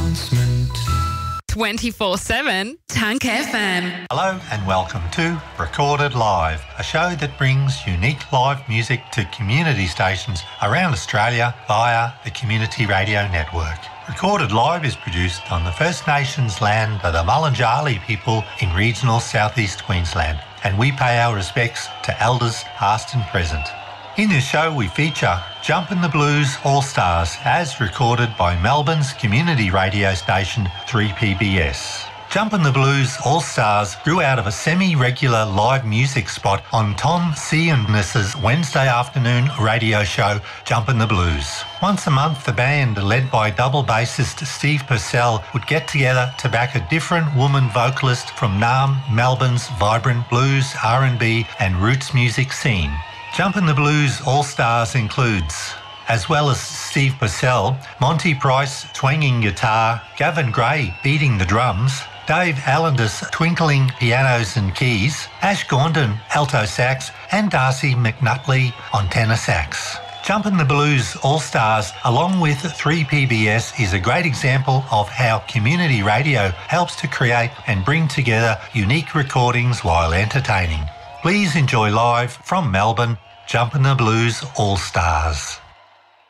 announcement. 24/7 Tank FM. Hello and welcome to Recorded Live, a show that brings unique live music to community stations around Australia via the Community Radio Network. Recorded Live is produced on the First Nations land of the Mulunjali people in regional southeast Queensland, and we pay our respects to elders past and present. In this show we feature Jumpin' the Blues All-Stars as recorded by Melbourne's community radio station 3PBS. Jumpin' the Blues All-Stars grew out of a semi-regular live music spot on Tom Sionis's Wednesday afternoon radio show Jumpin' the Blues. Once a month the band, led by double bassist Steve Purcell, would get together to back a different woman vocalist from Naarm, Melbourne's vibrant blues, R&B and roots music scene. Jumpin' the Blues All-Stars includes, as well as Steve Purcell, Monty Price twanging guitar, Gavin Gray beating the drums, Dave Allender's twinkling pianos and keys, Ash Gordon alto sax and Darcy McNutley on tenor sax. Jumpin' the Blues All-Stars, along with 3PBS, is a great example of how community radio helps to create and bring together unique recordings while entertaining. Please enjoy live from Melbourne, Jumpin' the Blues All-Stars.